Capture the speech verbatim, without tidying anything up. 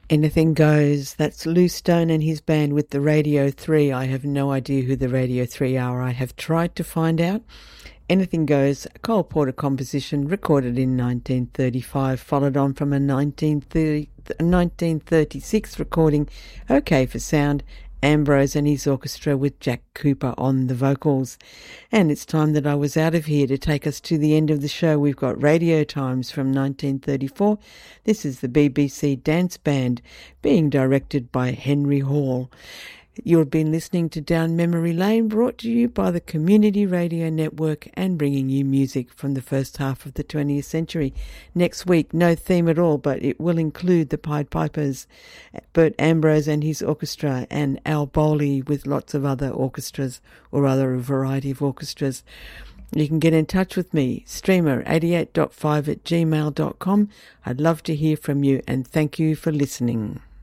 Anything Goes. That's Lou Stone and his band with the Radio three. I have no idea who the Radio three are. I have tried to find out. Anything Goes, a Cole Porter composition recorded in nineteen thirty-five, followed on from a nineteen thirty-six recording, OK for Sound, Ambrose and his orchestra with Jack Cooper on the vocals. And it's time that I was out of here. To take us to the end of the show, we've got Radio Times from nineteen thirty-four. This is the B B C Dance Band, being directed by Henry Hall. You've been listening to Down Memory Lane, brought to you by the Community Radio Network and bringing you music from the first half of the twentieth century. Next week, no theme at all, but it will include the Pied Pipers, Bert Ambrose and his orchestra, and Al Bowley with lots of other orchestras, or other a variety of orchestras. You can get in touch with me, streamer eighty-eight point five at gmail dot com. I'd love to hear from you, and thank you for listening.